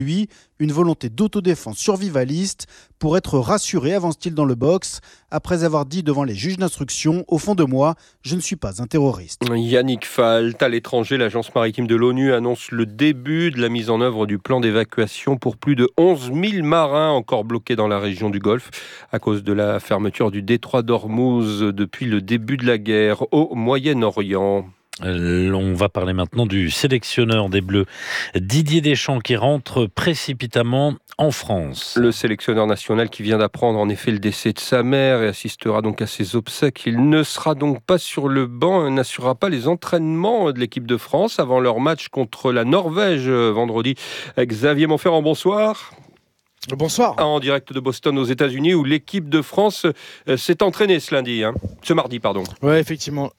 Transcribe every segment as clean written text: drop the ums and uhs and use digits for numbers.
lui, une volonté d'autodéfense survivaliste pour être rassuré, avance-t-il dans le box, après avoir dit devant les juges d'instruction « Au fond de moi, je ne suis pas un terroriste ». Yannick Falt, à l'étranger, l'agence maritime de l'ONU annonce le début de la mise en œuvre du plan d'évacuation pour plus de 11 000 marins encore bloqués dans la région du Golfe à cause de la fermeture du détroit d'Ormuz depuis le début de la guerre au Moyen-Orient. On va parler maintenant du sélectionneur des Bleus, Didier Deschamps, qui rentre précipitamment en France. Le sélectionneur national qui vient d'apprendre en effet le décès de sa mère et assistera donc à ses obsèques. Il ne sera donc pas sur le banc et n'assurera pas les entraînements de l'équipe de France avant leur match contre la Norvège vendredi. Xavier Monferrand, bonsoir. Bonsoir. En direct de Boston aux États-Unis où l'équipe de France s'est entraînée ce mardi. Ouais, effectivement,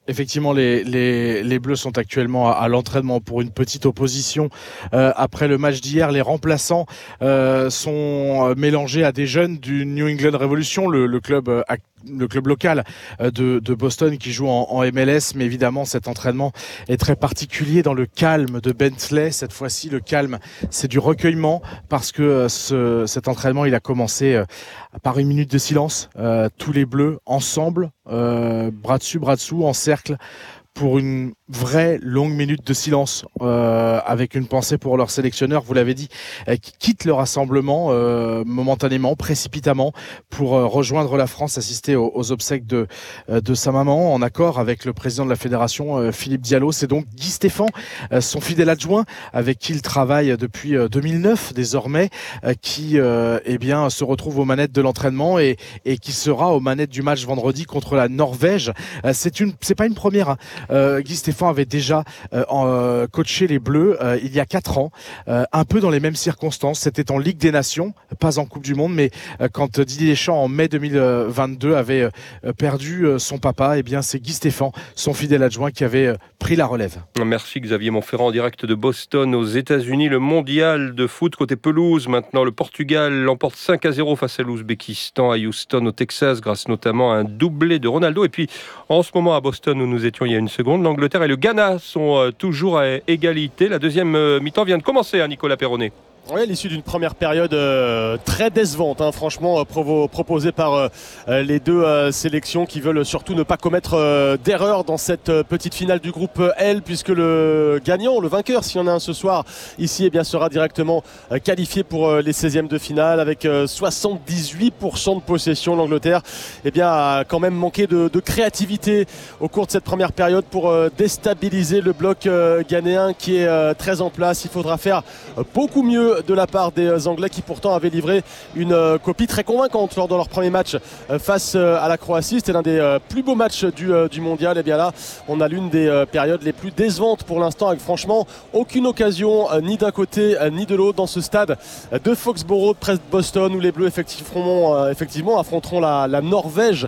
les Bleus sont actuellement à l'entraînement pour une petite opposition. Après le match d'hier, les remplaçants sont mélangés à des jeunes du New England Revolution, le club local de Boston qui joue en MLS, mais évidemment cet entraînement est très particulier dans le calme de Bentley. Cette fois-ci, le calme, c'est du recueillement parce que cet entraînement, il a commencé par une minute de silence. Tous les Bleus ensemble, bras dessus, bras dessous, en cercle, pour une vraie longue minute de silence, avec une pensée pour leur sélectionneur, vous l'avez dit, qui quitte le rassemblement momentanément, précipitamment, pour rejoindre la France, assister aux obsèques de sa maman, en accord avec le président de la fédération, Philippe Diallo. C'est donc Guy Stéphane, son fidèle adjoint, avec qui il travaille depuis 2009 désormais, qui se retrouve aux manettes de l'entraînement et qui sera aux manettes du match vendredi contre la Norvège. C'est pas une première, hein. Guy Stéphane avait déjà coaché les Bleus il y a 4 ans, un peu dans les mêmes circonstances. C'était en Ligue des Nations, pas en Coupe du Monde, mais quand Didier Deschamps en mai 2022 avait perdu son papa, c'est Guy Stéphane, son fidèle adjoint, qui avait pris la relève. Merci Xavier Monferrand, en direct de Boston aux États-Unis. Le mondial de foot côté pelouse maintenant. Le Portugal l'emporte 5-0 face à l'Ouzbékistan à Houston au Texas, grâce notamment à un doublé de Ronaldo. Et puis en ce moment à Boston où nous étions il y a une seconde, l'Angleterre et le Ghana sont toujours à égalité. La deuxième mi-temps vient de commencer, Nicolas Perronnet. Oui, l'issue d'une première période très décevante, franchement, proposée par les deux sélections qui veulent surtout ne pas commettre d'erreur dans cette petite finale du groupe L, puisque le gagnant, le vainqueur, s'il y en a un ce soir ici, sera directement qualifié pour les 16e de finale avec 78% de possession. L'Angleterre a quand même manqué de créativité au cours de cette première période pour déstabiliser le bloc ghanéen qui est très en place. Il faudra faire beaucoup mieux de la part des Anglais qui pourtant avaient livré une copie très convaincante lors de leur premier match face à la Croatie. C'était l'un des plus beaux matchs du mondial. Là, on a l'une des périodes les plus décevantes pour l'instant, avec franchement aucune occasion ni d'un côté ni de l'autre dans ce stade de Foxborough près de Boston, où les Bleus effectivement affronteront la Norvège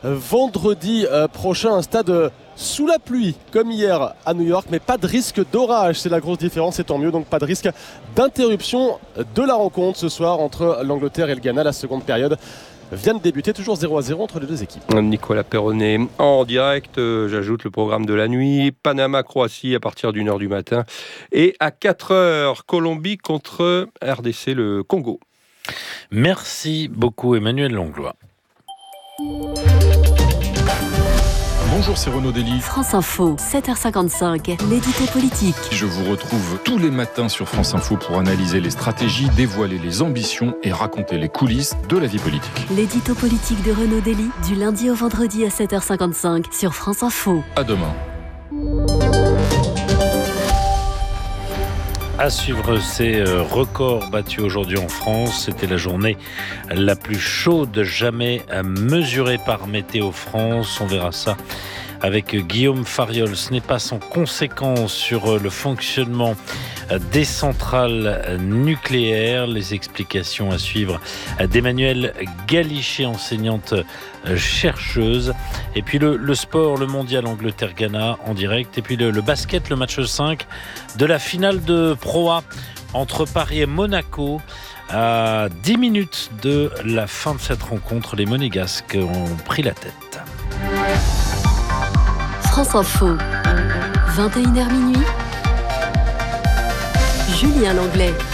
vendredi prochain. Un stade sous la pluie comme hier à New York, mais pas de risque d'orage, c'est la grosse différence, et tant mieux. Donc pas de risque d'interruption de la rencontre ce soir entre l'Angleterre et le Ghana. La seconde période vient de débuter, toujours 0-0 entre les deux équipes. Nicolas Perronnet en direct, j'ajoute le programme de la nuit. Panama-Croatie à partir d'1h du matin, et à 4h Colombie contre RDC le Congo. Merci beaucoup Emmanuel Langlois. Bonjour, c'est Renaud Dely. France Info, 7h55, l'édito politique. Je vous retrouve tous les matins sur France Info pour analyser les stratégies, dévoiler les ambitions et raconter les coulisses de la vie politique. L'édito politique de Renaud Dely, du lundi au vendredi à 7h55 sur France Info. À demain. À suivre ces records battus aujourd'hui en France. C'était la journée la plus chaude jamais mesurée par Météo France. On verra ça avec Guillaume Fariol. Ce n'est pas sans conséquence sur le fonctionnement des centrales nucléaires. Les explications à suivre d'Emmanuelle Galichet, enseignante chercheuse. Et puis le sport, le mondial Angleterre-Ghana en direct. Et puis le basket, le match 5 de la finale de Pro A entre Paris et Monaco. À 10 minutes de la fin de cette rencontre, les Monégasques ont pris la tête. France Info, 21h minuit. Julien Langlais.